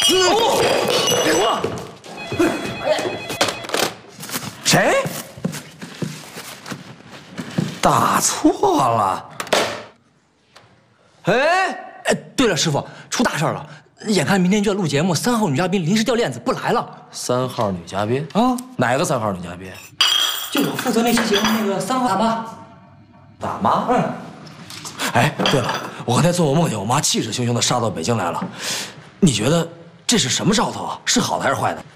给我！谁？打错了。哎，对了，师傅，出大事了！眼看明天就要录节目，3号女嘉宾临时掉链子不来了。 3号女嘉宾啊？ 哪个3号女嘉宾？ 就我负责那期节目那个3号大妈。 大妈？ 嗯。 哎，对了，我刚才做梦梦见我妈气势汹汹地杀到北京来了，你觉得这是什么兆头啊？是好的还是坏的？